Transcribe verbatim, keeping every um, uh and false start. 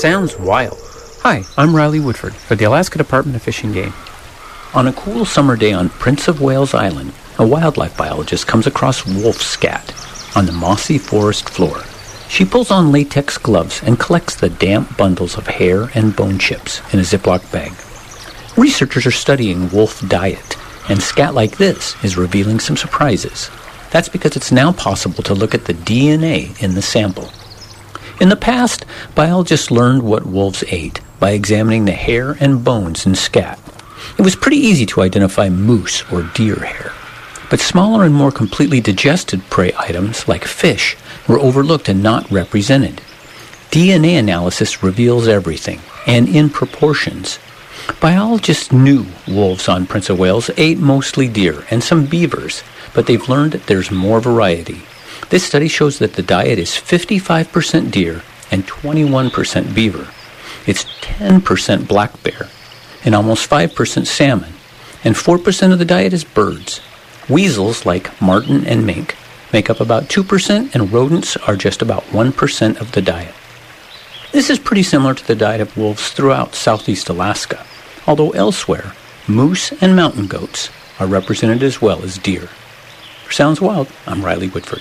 Sounds wild. Hi, I'm Riley Woodford for the Alaska Department of Fish and Game. On a cool summer day on Prince of Wales Island, a wildlife biologist comes across wolf scat on the mossy forest floor. She pulls on latex gloves and collects the damp bundles of hair and bone chips in a Ziploc bag. Researchers are studying wolf diet, and scat like this is revealing some surprises. That's because it's now possible to look at the D N A in the sample. In the past, biologists learned what wolves ate by examining the hair and bones in scat. It was pretty easy to identify moose or deer hair. But smaller and more completely digested prey items like fish were overlooked and not represented. D N A analysis reveals everything, and in proportions. Biologists knew wolves on Prince of Wales ate mostly deer and some beavers, but they've learned that there's more variety. This study shows that the diet is fifty-five percent deer and twenty-one percent beaver. It's ten percent black bear and almost five percent salmon, and four percent of the diet is birds. Weasels, like marten and mink, make up about two percent, and rodents are just about one percent of the diet. This is pretty similar to the diet of wolves throughout southeast Alaska, although elsewhere, moose and mountain goats are represented as well as deer. For Sounds Wild, I'm Riley Woodford.